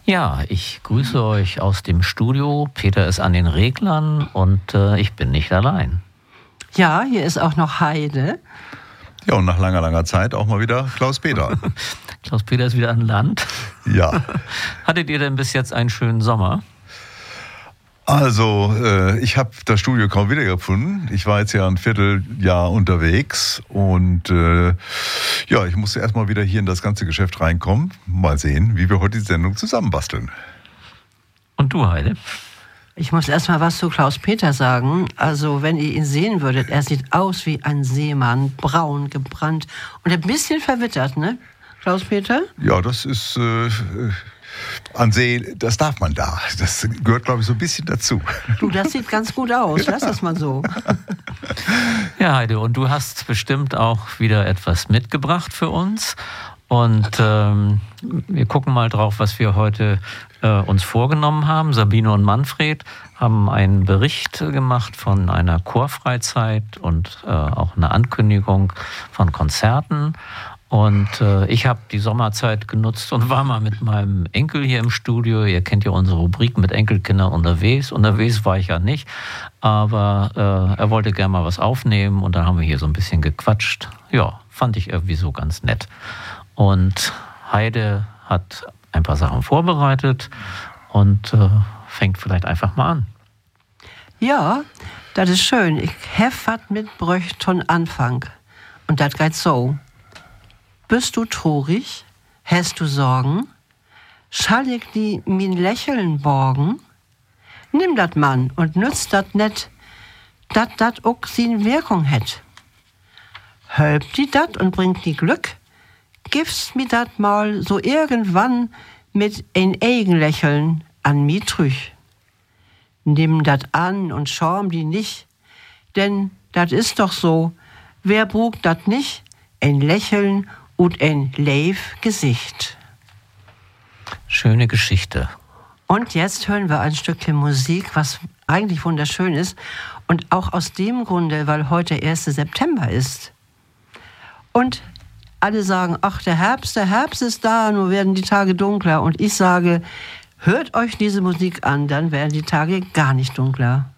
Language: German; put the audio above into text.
Ja, ich grüße euch aus dem Studio. Peter ist an den Reglern und ich bin nicht allein. Ja, hier ist auch noch Heide. Ja, und nach langer, langer Zeit auch mal wieder Klaus-Peter. Klaus-Peter ist wieder an Land. Ja. Hattet ihr denn bis jetzt einen schönen Sommer? Also, ich habe das Studio kaum wiedergefunden. Ich war jetzt ja ein Vierteljahr unterwegs und ich musste erstmal wieder hier in das ganze Geschäft reinkommen. Mal sehen, wie wir heute die Sendung zusammenbasteln. Und du, Heide? Ich muss erstmal was zu Klaus-Peter sagen. Also, wenn ihr ihn sehen würdet, er sieht aus wie ein Seemann, braun, gebrannt und ein bisschen verwittert, ne? Klaus-Peter? Ja, das ist an See, das darf man da. Das gehört, glaube ich, so ein bisschen dazu. Du, das sieht ganz gut aus. Lass das mal so. Ja, Heide, und du hast bestimmt auch wieder etwas mitgebracht für uns. Und wir gucken mal drauf, was wir heute uns vorgenommen haben. Sabine und Manfred haben einen Bericht gemacht von einer Chorfreizeit und auch eine Ankündigung von Konzerten. Und ich habe die Sommerzeit genutzt und war mal mit meinem Enkel hier im Studio. Ihr kennt ja unsere Rubrik mit Enkelkindern unterwegs. Unterwegs war ich ja nicht, aber er wollte gerne mal was aufnehmen und dann haben wir hier so ein bisschen gequatscht. Ja, fand ich irgendwie so ganz nett. Und Heide hat ein paar Sachen vorbereitet und fängt vielleicht einfach mal an. Ja, das ist schön. Ich habe was mitgebracht von Anfang. Und das geht so. Bist du traurig? Hast du Sorgen? Schall ich die min Lächeln borgen? Nimm dat Mann und nützt dat net, dat ook sin Wirkung het. Hölbt die dat und bringt die Glück? Gibst mi dat mal so irgendwann mit ein Eigenlächeln an mi trüch. Nimm dat an und schorm die nicht, denn dat ist doch so, wer brug dat nicht? Ein Lächeln und ein Leif-Gesicht. Schöne Geschichte. Und jetzt hören wir ein Stückchen Musik, was eigentlich wunderschön ist. Und auch aus dem Grunde, weil heute 1. September ist. Und alle sagen, ach, der Herbst ist da, nur werden die Tage dunkler. Und ich sage, hört euch diese Musik an, dann werden die Tage gar nicht dunkler.